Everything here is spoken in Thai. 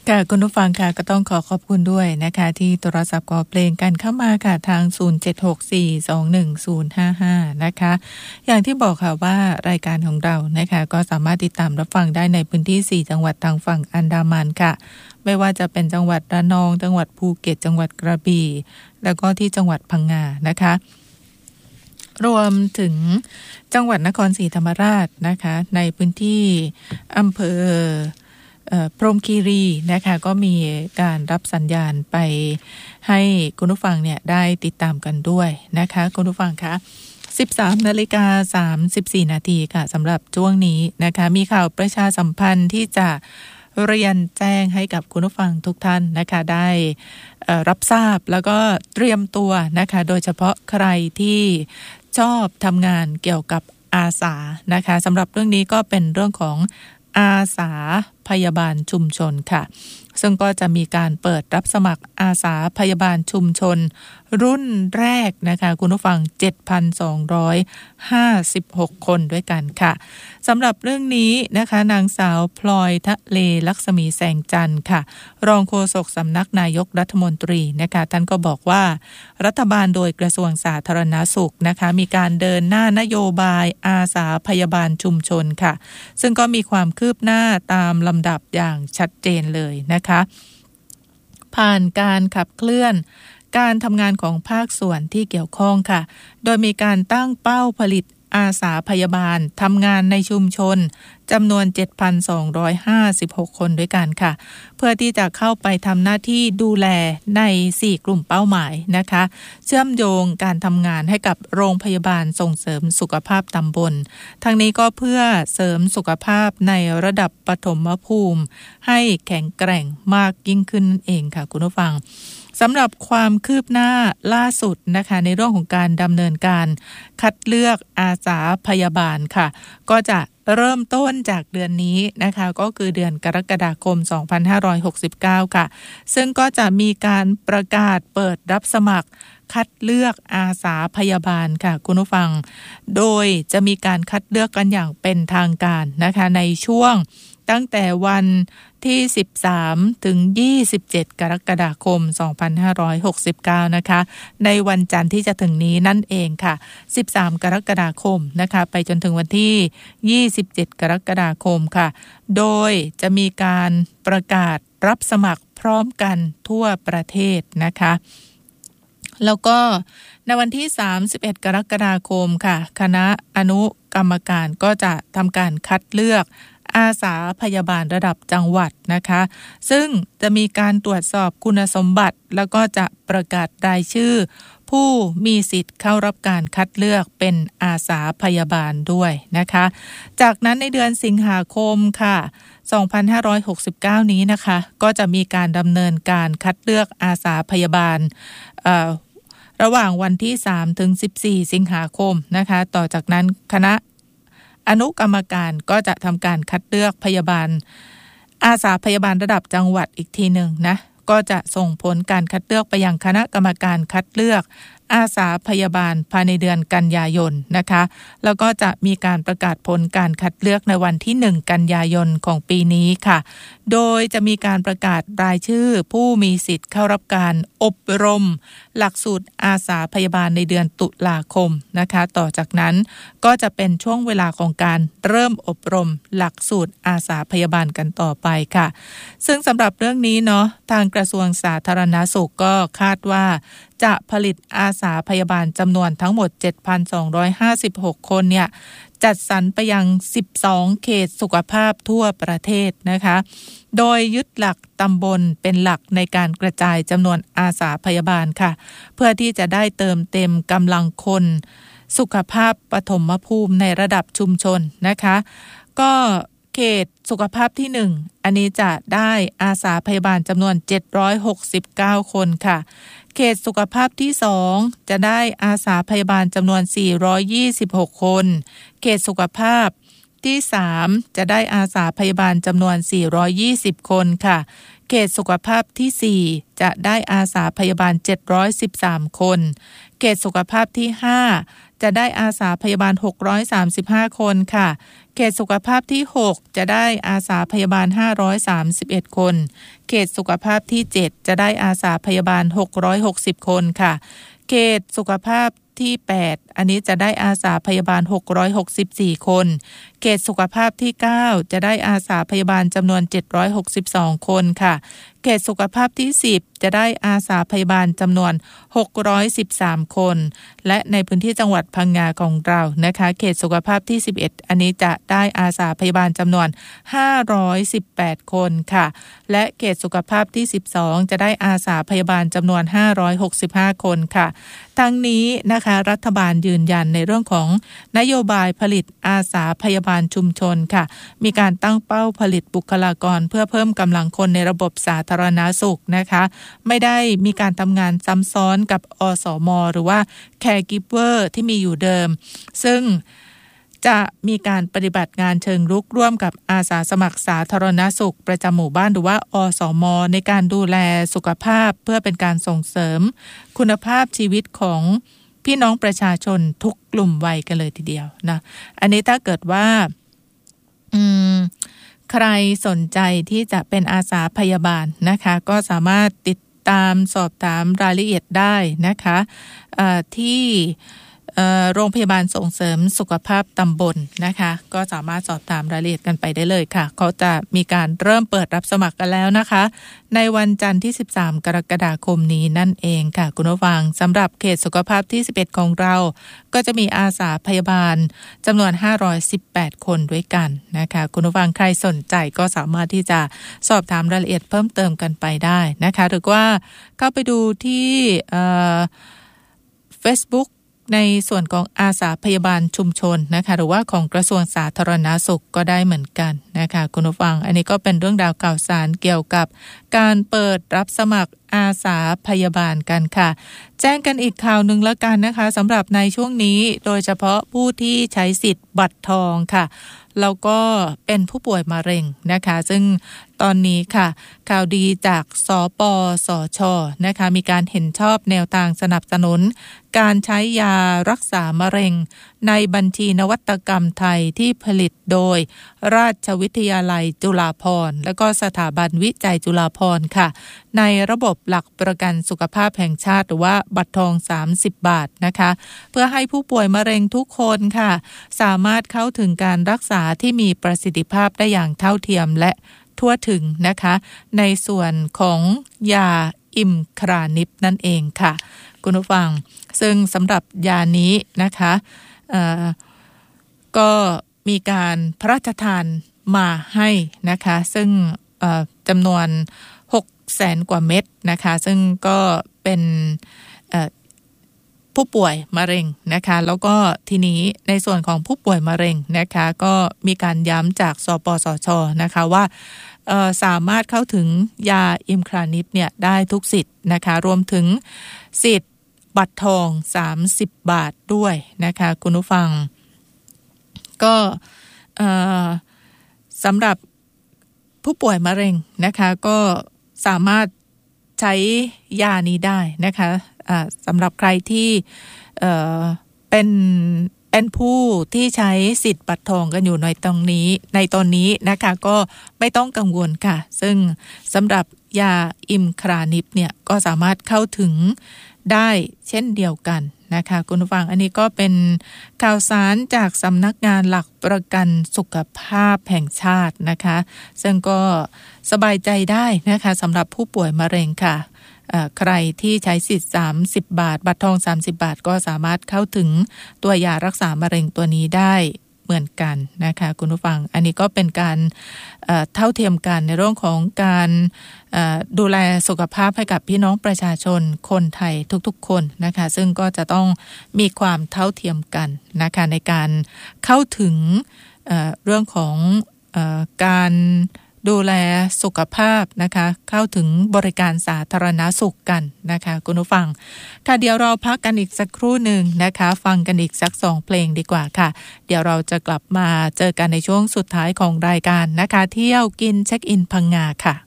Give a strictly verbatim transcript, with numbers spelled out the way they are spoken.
ค่ะคุณผู้ฟังค่ะก็ต้องขอขอบคุณด้วยนะคะที่โทรศัพท์ขอเพลงกันเข้ามาค่ะทางศูนย์ เจ็ด หก สี่ สอง หนึ่ง ศูนย์ ห้า ห้านะคะอย่างที่บอกค่ะว่ารายการของเรานะคะก็สามารถติดตามรับฟังได้ในพื้นที่สี่จังหวัดทางฝั่งอันดามันค่ะไม่ว่าจะเป็นจังหวัดระนองจังหวัดภูเก็ตจังหวัดกระบี่แล้วก็ที่จังหวัดพังงานะคะรวมถึงจังหวัดนครศรีธรรมราชนะคะในพื้นที่อำเภอพรหมคีรีนะคะก็มีการรับสัญญาณไปให้คุณผู้ฟังเนี่ยได้ติดตามกันด้วยนะคะคุณผู้ฟังคะสิบสามนาฬิกาสามสิบสี่นาทีค่ะสำหรับช่วงนี้นะคะมีข่าวประชาสัมพันธ์ที่จะเรียนแจ้งให้กับคุณผู้ฟังทุกท่านนะคะได้รับทราบแล้วก็เตรียมตัวนะคะโดยเฉพาะใครที่ชอบทำงานเกี่ยวกับอาสานะคะสำหรับเรื่องนี้ก็เป็นเรื่องของอาสาพยาบาลชุมชนค่ะซึ่งก็จะมีการเปิดรับสมัครอาสาพยาบาลชุมชนรุ่นแรกนะคะคุณผู้ฟัง เจ็ดพันสองร้อยห้าสิบหก คนด้วยกันค่ะสำหรับเรื่องนี้นะคะนางสาวพลอยทะเลลักษมีแสงจันทร์ค่ะรองโฆษกสำนักนายกรัฐมนตรีนะคะท่านก็บอกว่ารัฐบาลโดยกระทรวงสาธารณสุขนะคะมีการเดินหน้านโยบายอาสาพยาบาลชุมชนค่ะซึ่งก็มีความคืบหน้าตามลำดับอย่างชัดเจนเลยนะคะผ่านการขับเคลื่อนการทำงานของภาคส่วนที่เกี่ยวข้องค่ะโดยมีการตั้งเป้าผลิตอาสาพยาบาลทำงานในชุมชนจำนวน เจ็ดพันสองร้อยห้าสิบหก คนด้วยกันค่ะเพื่อที่จะเข้าไปทำหน้าที่ดูแลในสี่กลุ่มเป้าหมายนะคะเชื่อมโยงการทำงานให้กับโรงพยาบาลส่งเสริมสุขภาพตำบลทั้งนี้ก็เพื่อเสริมสุขภาพในระดับปฐมภูมิให้แข็งแกร่งมากยิ่งขึ้นนั่นเองค่ะคุณผู้ฟังสำหรับความคืบหน้าล่าสุดนะคะในเรื่องของการดำเนินการคัดเลือกอาสาพยาบาลค่ะก็จะเริ่มต้นจากเดือนนี้นะคะก็คือเดือนกรกฎาคมสองพันห้าร้อยหกสิบเก้าค่ะซึ่งก็จะมีการประกาศเปิดรับสมัครคัดเลือกอาสาพยาบาลค่ะคุณผู้ฟังโดยจะมีการคัดเลือกกันอย่างเป็นทางการนะคะในช่วงตั้งแต่วันที่สิบสามถึงยี่สิบเจ็ดกรกฎาคมสองพันห้าร้อยหกสิบเก้านะคะในวันจันทร์ที่จะถึงนี้นั่นเองค่ะสิบสามกรกฎาคมนะคะไปจนถึงวันที่ยี่สิบเจ็ดกรกฎาคมค่ะโดยจะมีการประกาศรับสมัครพร้อมกันทั่วประเทศนะคะแล้วก็ในวันที่สามสิบเอ็ดกรกฎาคมค่ะคณะอนุกรรมการก็จะทำการคัดเลือกอาสาพยาบาลระดับจังหวัดนะคะซึ่งจะมีการตรวจสอบคุณสมบัติแล้วก็จะประกาศรายชื่อผู้มีสิทธิ์เข้ารับการคัดเลือกเป็นอาสาพยาบาลด้วยนะคะจากนั้นในเดือนสิงหาคมค่ะสองพันห้าร้อยหกสิบเก้านี้นะคะก็จะมีการดำเนินการคัดเลือกอาสาพยาบาลเอ่อระหว่างวันที่สามถึงสิบสี่สิงหาคมนะคะต่อจากนั้นคณะอนุกรรมการก็จะทำการคัดเลือกพยาบาลอาสาพยาบาลระดับจังหวัดอีกทีหนึ่งนะก็จะส่งผลการคัดเลือกไปยังคณะกรรมการคัดเลือกอาสาพยาบาลภายในเดือนกันยายนนะคะแล้วก็จะมีการประกาศผลการคัดเลือกในวันที่หนึ่งกันยายนของปีนี้ค่ะโดยจะมีการประกาศรายชื่อผู้มีสิทธิ์เข้ารับการอบรมหลักสูตรอาสาพยาบาลในเดือนตุลาคมนะคะต่อจากนั้นก็จะเป็นช่วงเวลาของการเริ่มอบรมหลักสูตรอาสาพยาบาลกันต่อไปค่ะซึ่งสำหรับเรื่องนี้เนาะทางกระทรวงสาธารณสุขก็คาดว่าจะผลิตอาสาพยาบาลจำนวนทั้งหมด เจ็ดพันสองร้อยห้าสิบหก คนเนี่ยจัดสรรไปยังสิบสองเขตสุขภาพทั่วประเทศนะคะโดยยึดหลักตำบลเป็นหลักในการกระจายจำนวนอาสาพยาบาลค่ะเพื่อที่จะได้เติมเต็มกำลังคนสุขภาพปฐมภูมิในระดับชุมชนนะคะก็เขตสุขภาพที่หนึ่งอันนี้จะได้อาสาพยาบาลจำนวนเจ็ดร้อยหกสิบเก้าคนค่ะเขตสุขภาพที่สองจะได้อาสาพยาบาลจำนวนสี่ร้อยยี่สิบหกคนเขตสุขภาพที่สามจะได้อาสาพยาบาลจำนวนสี่ร้อยยี่สิบคนค่ะเขตสุขภาพที่สี่จะได้อาสาพยาบาลเจ็ดร้อยสิบสามคนเขตสุขภาพที่ห้าจะได้อาสาพยาบาลหกร้อยสามสิบห้าคนค่ะเขตสุขภาพที่หกจะได้อาสาพยาบาลห้าร้อยสามสิบเอ็ดคนเขตสุขภาพที่เจ็ดจะได้อาสาพยาบาลหกร้อยหกสิบคนค่ะเขตสุขภาพที่แปดอันนี้จะได้อาสาพยาบาลหกร้อยหกสิบสี่คนเขตสุขภาพที่เก้าจะได้อาสาพยาบาลจำนวนเจ็ดร้อยหกสิบสองคนค่ะเขตสุขภาพที่สิบจะได้อาสาพยาบาลจำนวนหกร้อยสิบสามคนและในพื้นที่จังหวัดพังงาของเรานะคะเขตสุขภาพที่สิบเอ็ดอันนี้จะได้อาสาพยาบาลจำนวนห้าร้อยสิบแปดคนค่ะและเขตสุขภาพที่สิบสองจะได้อาสาพยาบาลจำนวนห้าร้อยหกสิบห้าคนค่ะทั้งนี้นะคะรัฐบาลยืนยันในเรื่องของนโยบายผลิตอาสาพยาบาลชุมชนค่ะมีการตั้งเป้าผลิตบุคลากรเพื่อเพิ่มกำลังคนในระบบสาธารณสุขนะคะไม่ได้มีการทำงานซ้ำซ้อนกับอสม.หรือว่า Caregiver ที่มีอยู่เดิมซึ่งจะมีการปฏิบัติงานเชิงรุกร่วมกับอาสาสมัครสาธารณสุขประจำหมู่บ้านหรือว่าอสม.ในการดูแลสุขภาพเพื่อเป็นการส่งเสริมคุณภาพชีวิตของพี่น้องประชาชนทุกกลุ่มวัยกันเลยทีเดียวนะอันนี้ถ้าเกิดว่าอืมใครสนใจที่จะเป็นอาสาพยาบาลนะคะก็สามารถติดตามสอบถามรายละเอียดได้นะคะที่โรงพยาบาลส่งเสริมสุขภาพตำบลนะคะก็สามารถสอบถามรายละเอียดกันไปได้เลยค่ะเขาจะมีการเริ่มเปิดรับสมัครกันแล้วนะคะในวันจันทร์ที่สิบสามกรกฎาคมนี้นั่นเองค่ะคุณผู้ฟังสำหรับเขตสุขภาพที่สิบเอ็ดของเราก็จะมีอาสาพยาบาลจำนวนห้าร้อยสิบแปดคนด้วยกันนะคะคุณผู้ฟังใครสนใจก็สามารถที่จะสอบถามรายละเอียดเพิ่มเติมกันไปได้นะคะหรือว่าเข้าไปดูที่เอ่อ Facebookในส่วนของอาสาพยาบาลชุมชนนะคะหรือว่าของกระทรวงสาธารณสุขก็ได้เหมือนกันนะคะคุณผู้ฟังอันนี้ก็เป็นเรื่องราวข่าวสารเกี่ยวกับการเปิดรับสมัครอาสาพยาบาลกันค่ะแจ้งกันอีกข่าวหนึ่งแล้วกันนะคะสำหรับในช่วงนี้โดยเฉพาะผู้ที่ใช้สิทธิ์บัตรทองค่ะแล้วก็เป็นผู้ป่วยมะเร็งนะคะซึ่งตอนนี้ค่ะข่าวดีจากสปสช.นะคะมีการเห็นชอบแนวทางสนับสนุนการใช้ยารักษามะเร็งในบัญชีนวัตกรรมไทยที่ผลิตโดยราชวิทยาลัยจุฬาภรณ์และก็สถาบันวิจัยจุฬาภรณ์ค่ะในระบบหลักประกันสุขภาพแห่งชาติหรือว่าบัตรทองสามสิบบาทนะคะเพื่อให้ผู้ป่วยมะเร็งทุกคนค่ะสามารถเข้าถึงการรักษาที่มีประสิทธิภาพได้อย่างเท่าเทียมและทั่วถึงนะคะในส่วนของยาอิมครานิปนั่นเองค่ะคุณผู้ฟังซึ่งสำหรับยานี้นะคะก็มีการพระราชทานมาให้นะคะซึ่งจำนวนหกแสนกว่าเม็ดนะคะซึ่งก็เป็นผู้ป่วยมะเร็งนะคะแล้วก็ทีนี้ในส่วนของผู้ป่วยมะเร็งนะคะก็มีการย้ำจากสปสช.นะคะว่าสามารถเข้าถึงยาอิมครานิปเนี่ยได้ทุกสิทธิ์นะคะรวมถึงสิทธิ์บัตรทองสามสิบบาทด้วยนะคะคุณผู้ฟังก็สำหรับผู้ป่วยมะเร็งนะคะก็สามารถใช้ยานี้ได้นะคะสำหรับใครที่เอ่อเป็นเป็นผู้ที่ใช้สิทธิ์บัตรทองกันอยู่ในตรงนี้ในตอนนี้นะคะก็ไม่ต้องกังวลค่ะซึ่งสำหรับยาอิมครานิปเนี่ยก็สามารถเข้าถึงได้เช่นเดียวกันนะคะคุณผู้ฟังอันนี้ก็เป็นข่าวสารจากสำนักงานหลักประกันสุขภาพแห่งชาตินะคะซึ่งก็สบายใจได้นะคะสำหรับผู้ป่วยมะเร็งค่ะใครที่ใช้สิทธิ์สามสิบบาทบัตรทองสามสิบบาทก็สามารถเข้าถึงตัวยารักษามะเร็งตัวนี้ได้เหมือนกันนะคะคุณผู้ฟังอันนี้ก็เป็นการเท่าเทียมกันในเรื่องของการดูแลสุขภาพให้กับพี่น้องประชาชนคนไทยทุกๆคนนะคะซึ่งก็จะต้องมีความเท่าเทียมกันนะคะในการเข้าถึงเรื่องของการดูแลสุขภาพนะคะเข้าถึงบริการสาธารณสุขกันนะคะคุณผู้ฟังค่ะเดี๋ยวเราพักกันอีกสักครู่หนึ่งนะคะฟังกันอีกสักสองเพลงดีกว่าค่ะเดี๋ยวเราจะกลับมาเจอกันในช่วงสุดท้ายของรายการนะคะเที่ยวกินเช็คอินพังงาค่ะ